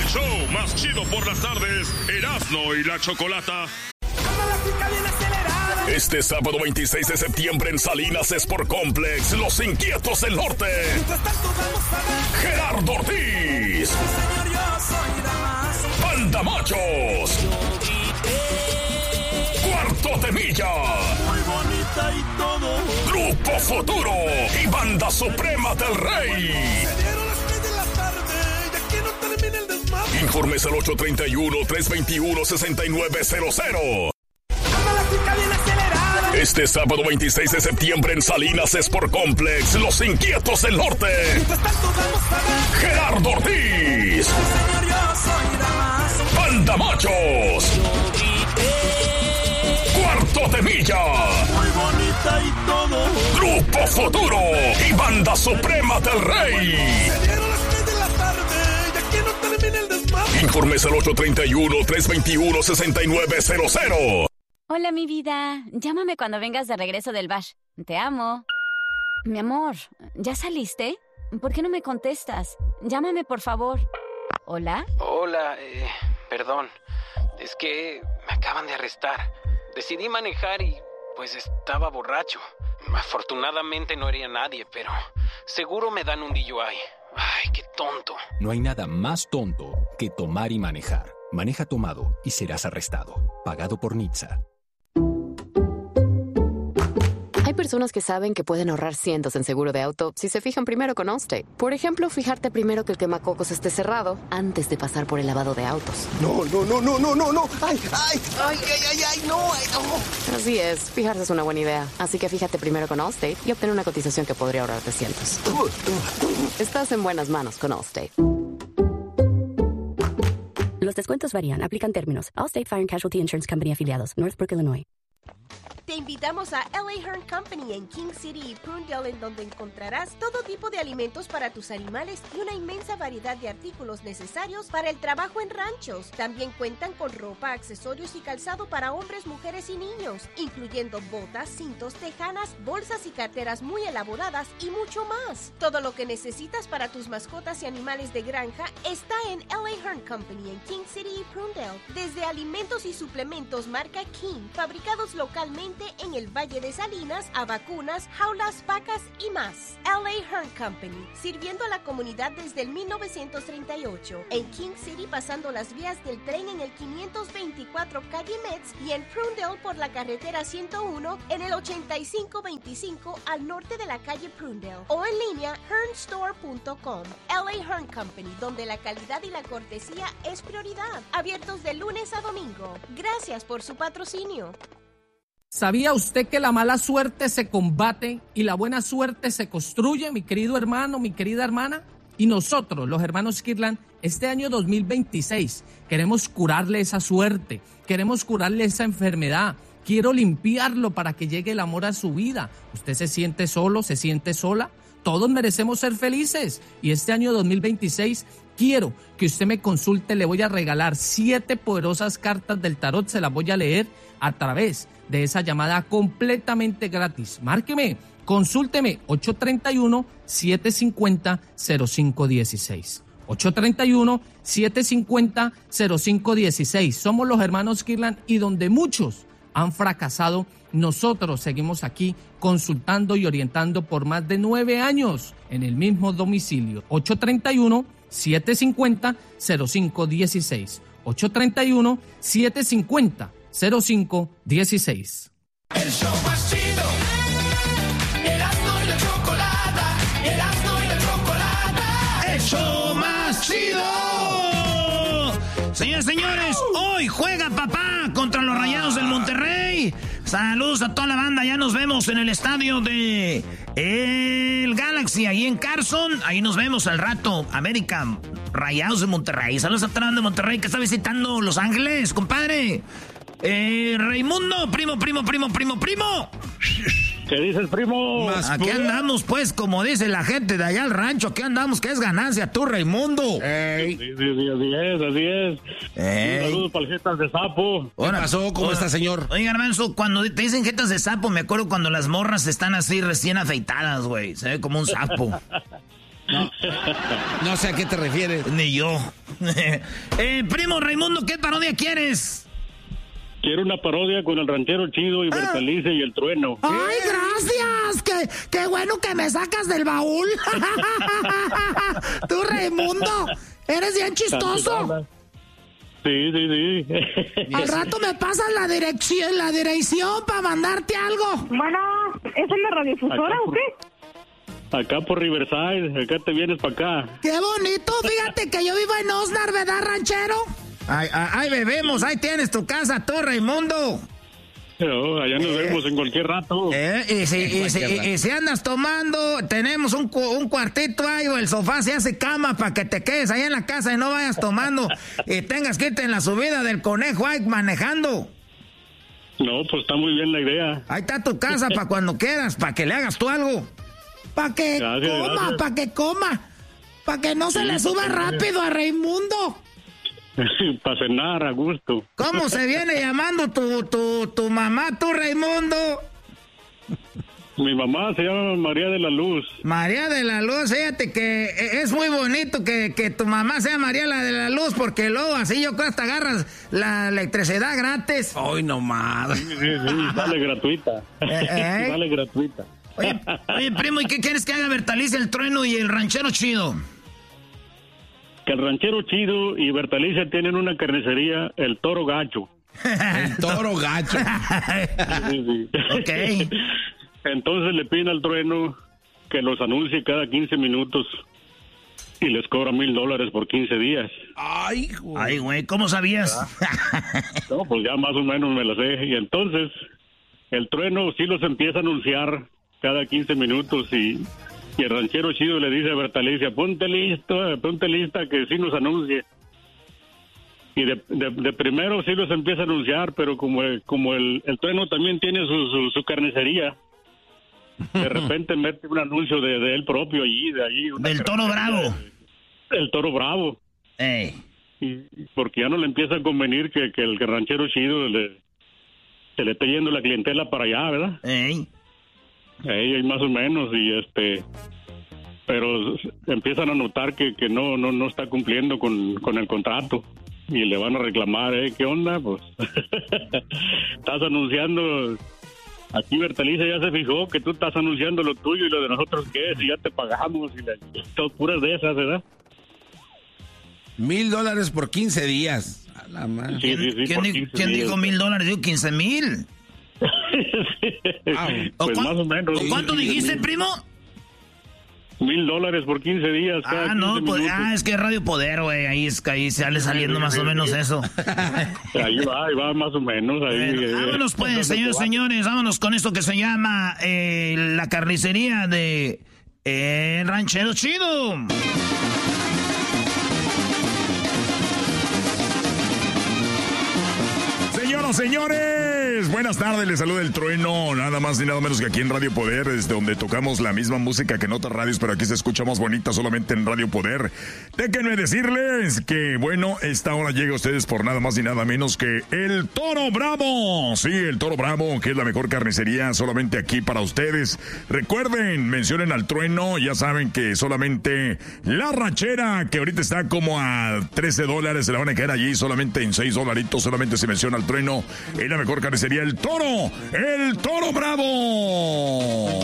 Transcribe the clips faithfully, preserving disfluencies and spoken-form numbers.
show más chido por las tardes, Erasmo y la Chocolata. Este sábado veintiséis de septiembre en Salinas Sport Complex, Los Inquietos del Norte. Gerardo Ortiz. Banda Machos. Cuarto de Milla. Muy bonita y todo. Grupo Futuro y Banda Suprema del Rey. Informes al ocho tres uno, tres dos uno, seis nueve cero cero. Este sábado veintiséis de septiembre en Salinas Sport Complex, Los Inquietos del Norte. Gerardo Ortiz. Banda Machos. Cuarto de Milla. Muy bonita y todo. Grupo Futuro y Banda Suprema del Rey. Informes al ocho tres uno, tres dos uno, seis nueve cero cero. Hola, mi vida. Llámame cuando vengas de regreso del bash. Te amo. Mi amor, ¿ya saliste? ¿Por qué no me contestas? Llámame, por favor. ¿Hola? Hola, eh, perdón. Es que me acaban de arrestar. Decidí manejar y, pues, estaba borracho. Afortunadamente no hería a nadie, pero seguro me dan un D U I. Ay, qué tonto. No hay nada más tonto que tomar y manejar. Maneja tomado y serás arrestado. Pagado por Nitsa. Hay personas que saben que pueden ahorrar cientos en seguro de auto si se fijan primero con Allstate. Por ejemplo, fijarte primero que el quemacocos esté cerrado antes de pasar por el lavado de autos. No, no, no, no, no, no, no. Ay, ay, ay, ay, ay, ay, no, ay, no. Así es, fijarse es una buena idea. Así que fíjate primero con Allstate y obtén una cotización que podría ahorrarte cientos. Estás en buenas manos con Allstate. Los descuentos varían. Aplican términos. Allstate Fire and Casualty Insurance Company afiliados. Northbrook, Illinois. Te invitamos a L A Hearn Company en King City y Prunedale, en donde encontrarás todo tipo de alimentos para tus animales y una inmensa variedad de artículos necesarios para el trabajo en ranchos. También cuentan con ropa, accesorios y calzado para hombres, mujeres y niños, incluyendo botas, cintos, tejanas, bolsas y carteras muy elaboradas y mucho más. Todo lo que necesitas para tus mascotas y animales de granja está en L A Hearn Company en King City y Prunedale. Desde alimentos y suplementos marca King, fabricados localmente en el Valle de Salinas, a vacunas, jaulas, vacas y más. L A Hearn Company, sirviendo a la comunidad desde el mil novecientos treinta y ocho. En King City, pasando las vías del tren en el quinientos veinticuatro calle Metz, y en Prunedale por la carretera ciento uno en el ochenta y cinco veinticinco al norte de la calle Prunedale. O en línea, hearn store punto com. L A Hearn Company, donde la calidad y la cortesía es prioridad. Abiertos de lunes a domingo. Gracias por su patrocinio. ¿Sabía usted que la mala suerte se combate y la buena suerte se construye, mi querido hermano, mi querida hermana? Y nosotros, los hermanos Kirtland, este año dos mil veintiséis, queremos curarle esa suerte, queremos curarle esa enfermedad. Quiero limpiarlo para que llegue el amor a su vida. ¿Usted se siente solo, se siente sola? Todos merecemos ser felices. Y este año dos mil veintiséis quiero que usted me consulte. Le voy a regalar siete poderosas cartas del tarot. Se las voy a leer a través de esa llamada completamente gratis. Márqueme, consúlteme, ocho tres uno, siete cinco cero, cero cinco uno seis. ocho tres uno, siete cinco cero, cero cinco uno seis. Somos los hermanos Kirtland, y donde muchos han fracasado, nosotros seguimos aquí consultando y orientando por más de nueve años en el mismo domicilio. ocho tres uno, siete cinco cero, cero cinco uno seis. ocho tres uno, siete cinco cero, cero cinco uno seis. El show más chido. Erasmo y la Chocolata. Erasmo y la Chocolata. El show más chido. Señores, señores, hoy juega papá contra los Rayados del Monterrey. Saludos a toda la banda. Ya nos vemos en el estadio de el Galaxy, ahí en Carson. Ahí nos vemos al rato. América, Rayados de Monterrey. Saludos a toda la banda de Monterrey que está visitando Los Ángeles, compadre. Eh, Raimundo, primo, primo, primo, primo, primo. ¿Qué dice el primo? Aquí andamos, pues, como dice la gente de allá al rancho. Aquí andamos, que es ganancia tú, Raimundo. Ey. Sí, sí, sí, así es, así es. Ey. Un saludo para el jetas de sapo. ¿Qué pasó? ¿Cómo está, señor? Oiga, Garbanzo, cuando te dicen jetas de sapo, me acuerdo cuando las morras están así recién afeitadas, güey. Se ve como un sapo. No, no sé a qué te refieres. Ni yo. eh, primo Raimundo, ¿qué parodia quieres? Quiero una parodia con el ranchero chido y Bertalice y el trueno. ¡Ay, gracias! ¡Qué, qué bueno que me sacas del baúl! Tú, Raimundo, eres bien chistoso. Sí, sí, sí. Al rato me pasas la dirección, la dirección para mandarte algo. Bueno, ¿es en la radiodifusora o qué? Acá por Riverside, acá te vienes para acá. ¡Qué bonito! Fíjate que yo vivo en Osnar, ¿verdad, ranchero? Ay, ay, ay, bebemos, ahí tienes tu casa, tú, Raimundo. No, allá nos eh, vemos en cualquier rato. Eh, y, si, y, si, y, y si andas tomando, tenemos un, un cuartito ahí, o el sofá se hace cama para que te quedes ahí en la casa y no vayas tomando y tengas que irte en la subida del conejo ahí manejando. No, pues está muy bien la idea. Ahí está tu casa para cuando quieras, para que le hagas tú algo. Para que gracias, coma, para que coma, para que no se sí, le suba rápido a Raimundo. Para cenar a gusto. ¿Cómo se viene llamando tu, tu, tu mamá, tu Raimundo? Mi mamá se llama María de la Luz. María de la Luz, fíjate que es muy bonito que, que tu mamá sea María la de la Luz, porque luego así yo creo hasta agarras la electricidad gratis. Hoy no más. Sí, sí, sí, sale gratuita. ¿Eh? ¿Eh? Sale gratuita. Oye, oye, primo, ¿y qué quieres que haga Bertalice, el trueno y el ranchero chido? Que el ranchero chido y Bertalice tienen una carnicería, el Toro Gacho. El Toro Gacho. Sí, sí. Ok. Entonces le piden al trueno que los anuncie cada quince minutos y les cobra mil dólares por quince días. Ay, güey. Ay, güey, ¿cómo sabías? No, pues ya más o menos me la sé. Y entonces el trueno sí los empieza a anunciar cada quince minutos y... Y el ranchero chido le dice a Bertalicia, ponte listo, ponte lista que sí nos anuncie. Y de, de, de primero sí los empieza a anunciar, pero como, como el, el trueno también tiene su, su, su carnicería, de repente mete un anuncio de, de él propio allí, de allí. Del Toro Bravo. El Toro Bravo. Ey. Y porque ya no le empieza a convenir que, que el ranchero chido le, se le esté yendo la clientela para allá, ¿verdad? Ey. Ahí más o menos, y este, pero empiezan a notar que, que no, no, no está cumpliendo con, con el contrato y le van a reclamar, ¿eh? ¿Qué onda? Pues estás anunciando, aquí Bertalice ya se fijó que tú estás anunciando lo tuyo y lo de nosotros qué, si ya te pagamos y la, todas puras de esas, ¿verdad? Mil dólares por quince días. A la madre. Sí, sí, sí, ¿Quién, di, ¿quién dijo mil dólares? Digo quince mil. Ah, pues más o menos. ¿O cuánto dijiste, primo? Mil dólares por quince días. Ah, no, pues, ah, es que es Radio Poder, güey. Ahí es que ahí sale saliendo más o menos eso. Ahí va, ahí va más o menos. Ahí, bueno, eh, vámonos pues, señores, señores. Vámonos con esto que se llama eh, la carnicería de eh, Ranchero Chido. Señoras, señores, buenas tardes, les saluda el trueno, nada más ni nada menos que aquí en Radio Poder, desde donde tocamos la misma música que en otras radios, pero aquí se escucha más bonita solamente en Radio Poder. Déjenme decirles que, bueno, esta hora llega a ustedes por nada más ni nada menos que el Toro Bravo. Sí, el Toro Bravo, que es la mejor carnicería solamente aquí para ustedes. Recuerden, mencionen al trueno, ya saben que solamente la rachera, que ahorita está como a trece dólares, se la van a quedar allí solamente en seis dolaritos, solamente se menciona al trueno, es la mejor carnicería, el Toro, el Toro Bravo.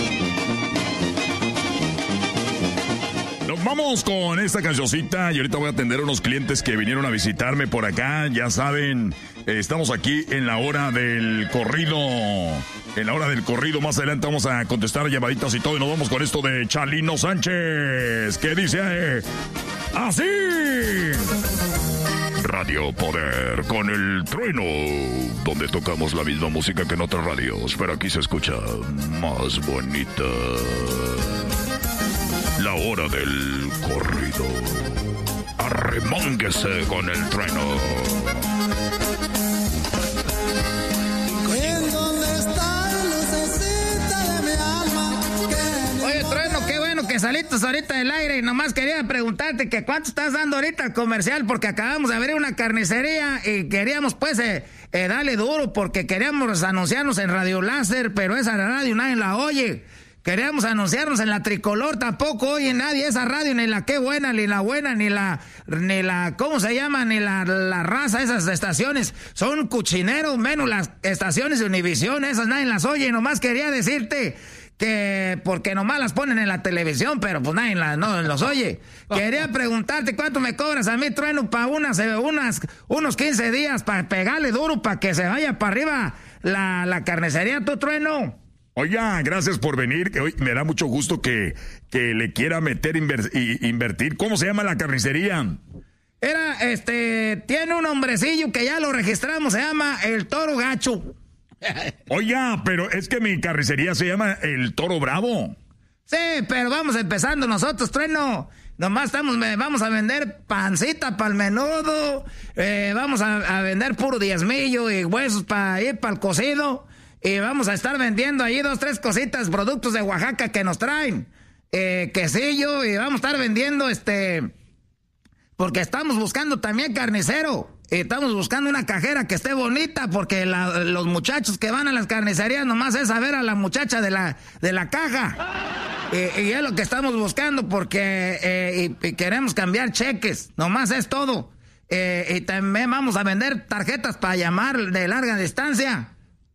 Nos vamos con esta cancioncita y ahorita voy a atender a unos clientes que vinieron a visitarme por acá, ya saben, eh, estamos aquí en la hora del corrido, en la hora del corrido, más adelante vamos a contestar llamaditas y todo y nos vamos con esto de Chalino Sánchez, que dice eh, así. Radio Poder con el trueno, donde tocamos la misma música que en otras radios, pero aquí se escucha más bonita. La hora del corrido. Arremónguese con el trueno. ¿En dónde está la lucecita de mi alma? Oye, trueno, qué bueno que saliste ahorita del aire y nomás quería preguntarte que cuánto estás dando ahorita al comercial porque acabamos de abrir una carnicería y queríamos pues eh, eh, darle duro porque queríamos anunciarnos en Radio Láser, pero esa radio nadie la oye. Queríamos anunciarnos en la Tricolor, tampoco oye nadie esa radio, ni la Qué Buena, ni la Buena, ni la, ni la, ¿cómo se llama? Ni la, la Raza, esas estaciones. Son cuchineros, menos las estaciones de Univisión, esas nadie las oye. Y nomás quería decirte que, porque nomás las ponen en la televisión, pero pues nadie la, no los oye. Quería preguntarte cuánto me cobras a mí, Trueno, para unas, unas, unos quince días, para pegarle duro, para que se vaya para arriba la, la carnicería, tu Trueno. Oiga, gracias por venir. Hoy me da mucho gusto que, que le quiera meter inver, y, invertir. ¿Cómo se llama la carnicería? Era, este, tiene un hombrecillo que ya lo registramos, se llama El Toro Gacho. Oiga, pero es que mi carnicería se llama El Toro Bravo. Sí, pero vamos empezando nosotros, Trueno. Nomás estamos, vamos a vender pancita para el menudo, eh, vamos a, a vender puro diezmillo y huesos para ir para el cocido. Y vamos a estar vendiendo ahí dos, tres cositas, productos de Oaxaca que nos traen. Eh, quesillo, y vamos a estar vendiendo este... Porque estamos buscando también carnicero. Y estamos buscando una cajera que esté bonita, porque la, los muchachos que van a las carnicerías nomás es a ver a la muchacha de la, de la caja. Y, y es lo que estamos buscando, porque eh, y, y queremos cambiar cheques. Nomás es todo. Eh, y también vamos a vender tarjetas para llamar de larga distancia.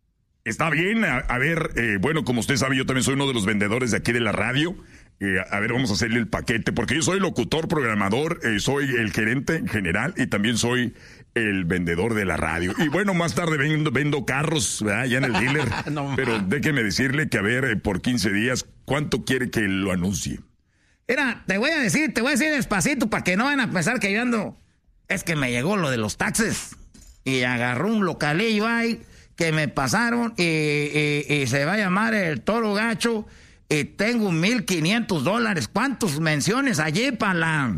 Está bien, a, a ver, eh, bueno, como usted sabe, yo también soy uno de los vendedores de aquí de la radio. Eh, a ver, vamos a hacerle el paquete, porque yo soy locutor, programador, eh, soy el gerente general y también soy el vendedor de la radio. Y bueno, más tarde vendo, vendo carros, ¿verdad? Ya en el dealer. No, pero déjeme decirle que, a ver, eh, por quince días, ¿cuánto quiere que lo anuncie? Mira, te voy a decir, te voy a decir despacito para que no van a pensar que yo ando... Es que me llegó lo de los taxes y agarró un localillo ahí que me pasaron y, y, y se va a llamar El Toro Gacho y tengo mil quinientos dólares. ¿Cuántos menciones allí para la...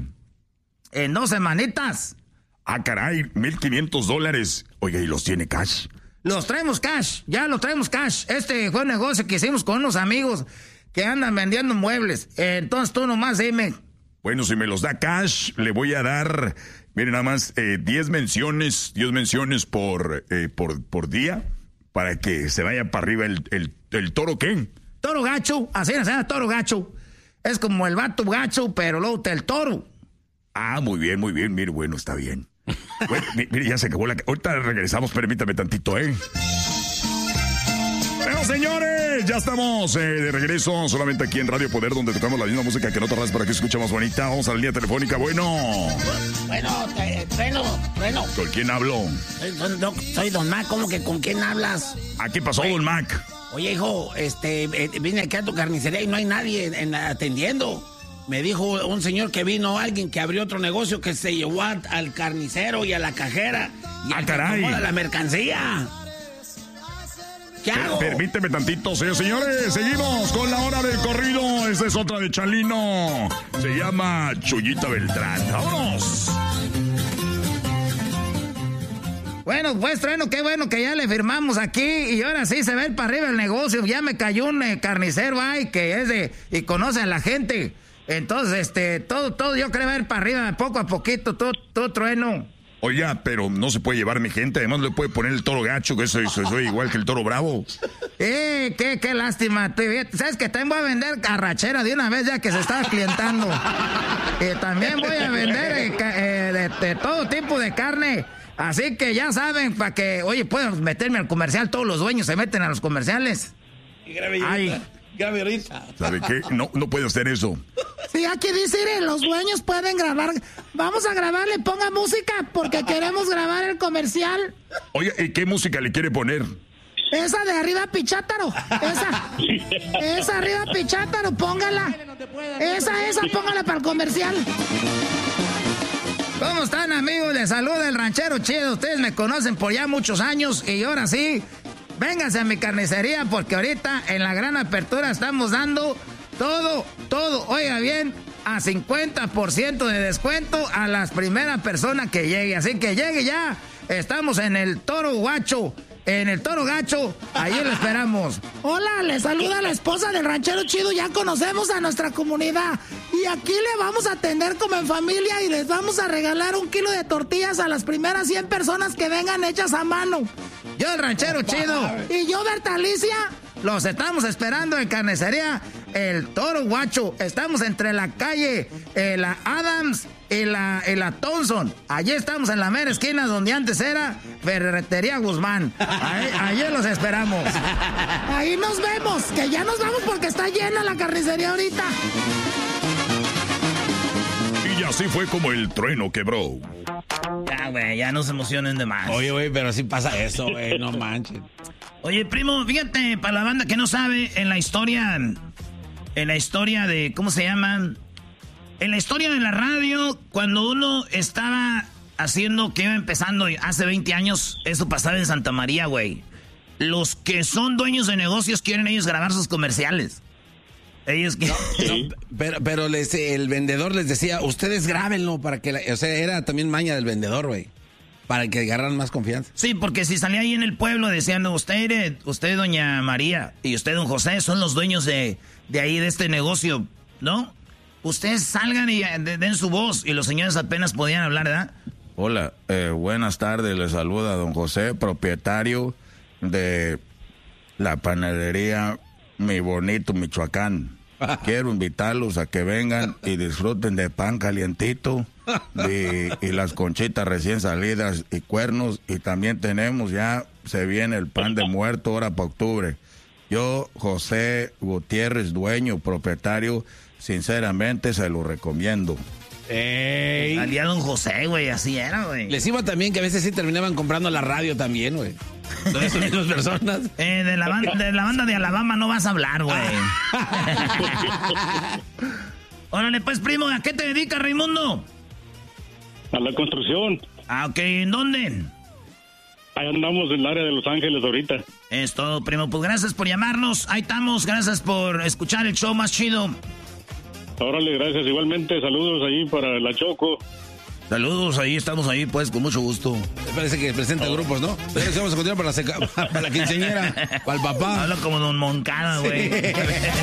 en dos semanitas? Ah, caray, mil quinientos dólares. Oye, ¿y los tiene cash? Los traemos cash, ya los traemos cash. Este fue un negocio que hicimos con unos amigos que andan vendiendo muebles. Entonces tú nomás dime. Bueno, si me los da cash, le voy a dar... Miren, nada más, eh, diez menciones, diez menciones por, eh, por, por día, para que se vaya para arriba el, el, el toro, ¿qué? Toro Gacho, así se llama Toro Gacho. Es como el vato gacho, pero luego el toro. Ah, muy bien, muy bien, mire, bueno, está bien. Bueno, mire, ya se acabó la... Ahorita regresamos, permítame tantito, ¿eh? Bueno, señores, ya estamos eh, de regreso solamente aquí en Radio Poder, donde tocamos la misma música que en otras radios, para que escucha más bonita. Vamos a la línea telefónica. Bueno. Bueno, te, bueno, bueno. ¿Con quién hablo? Soy don, soy don Mac, ¿cómo que con quién hablas? ¿A qué pasó, oye, don Mac? Oye, hijo, este, eh, vine aquí a tu carnicería y no hay nadie en, en, atendiendo. Me dijo un señor que vino, alguien que abrió otro negocio, que se llevó a, al carnicero y a la cajera. Y ah, caray. A la mercancía. ¿Qué hago? Permíteme tantito, señores, señores. Seguimos con la hora del corrido. Esta es otra de Chalino. Se llama Chuyita Beltrán. ¡Vámonos! Bueno, pues, Trueno, qué bueno que ya le firmamos aquí y ahora sí se ve para arriba el negocio. Ya me cayó un eh, carnicero ahí que es de... y conoce a la gente. Entonces, este, todo, todo yo creo ver para arriba, poco a poquito, todo, todo Trueno. Oiga, pero no se puede llevar mi gente, además le puede poner el Toro Gacho, que soy, soy, soy igual que el Toro Bravo. Eh, qué, qué lástima. ¿Sabes que también voy a vender arrachera de una vez ya que se estaba clientando? Y también voy a vender eh, eh, de, de todo tipo de carne. Así que ya saben, para que, oye, puedo meterme al comercial, todos los dueños se meten a los comerciales. Y grave ahorita, grave ahorita. ¿Sabe qué? No, no puede hacer eso. Sí, aquí dice, los dueños pueden grabar. Vamos a grabarle, ponga música, porque queremos grabar el comercial. Oye, ¿y qué música le quiere poner? Esa de arriba Pichátaro, esa, esa arriba Pichátaro, póngala. Esa, esa, póngala para el comercial. ¿Cómo están, amigos? Les saluda el ranchero chido. Ustedes me conocen por ya muchos años y ahora sí, vénganse a mi carnicería porque ahorita en la gran apertura estamos dando todo, todo, oiga bien, a cincuenta por ciento de descuento a las primeras personas que llegue. Así que llegue ya. Estamos en el Toro Gacho. En el Toro Gacho, ahí lo esperamos. Hola, le saluda la esposa del ranchero chido. Ya conocemos a nuestra comunidad. Y aquí le vamos a atender como en familia y les vamos a regalar un kilo de tortillas a las primeras cien personas que vengan hechas a mano. Yo, el ranchero chido. Y yo, Bertalicia. Los estamos esperando en carnicería el Toro Guacho. Estamos entre la calle eh, la Adams y la, y la Thompson. Allí estamos en la mera esquina donde antes era Ferretería Guzmán. Ahí, allí los esperamos. Ahí nos vemos, que ya nos vamos porque está llena la carnicería ahorita. Y así fue como el trueno quebró. Ya, güey, ya no se emocionen de más. Oye, güey, pero sí pasa eso, güey, no manches. Oye, primo, fíjate, para la banda que no sabe, en la historia, en la historia de, ¿cómo se llama? En la historia de la radio, cuando uno estaba haciendo, que iba empezando hace veinte años, eso pasaba en Santa María, güey. Los que son dueños de negocios quieren ellos grabar sus comerciales. Ellos que... No, no, pero pero les, el vendedor les decía, ustedes grábenlo para que... La, o sea, era también maña del vendedor, güey. Para que agarraran más confianza. Sí, porque si salía ahí en el pueblo decían, usted, usted, doña María, y usted, don José, son los dueños de, de ahí, de este negocio, ¿no? Ustedes salgan y den su voz. Y los señores apenas podían hablar, ¿verdad? Hola, eh, buenas tardes, le saluda don José, propietario de la panadería Mi Bonito Michoacán. Quiero invitarlos a que vengan y disfruten de pan calientito y, y las conchitas recién salidas y cuernos. Y también tenemos ya, se viene el pan de muerto ahora para octubre. Yo, José Gutiérrez, dueño, propietario, sinceramente se lo recomiendo. Ey. Salía don José, güey, así era, güey. Les iba también que a veces sí terminaban comprando la radio también, güey. Todas esas mismas personas. Eh, de, la ban- de la banda de Alabama no vas a hablar, güey. Órale, pues, primo, ¿a qué te dedicas, Raimundo? A la construcción. Ah, ok, ¿en dónde? Ahí andamos en el área de Los Ángeles ahorita. Es todo, primo. Pues gracias por llamarnos. Ahí estamos. Gracias por escuchar el show más chido. Órale, gracias. Igualmente, saludos ahí para la Choco. Saludos, ahí estamos ahí, pues, con mucho gusto. Parece que presenta oh. grupos, ¿no? Pero vamos a continuar para la, seca, para la quinceañera, para el papá. Habla como don Moncada, güey. Sí.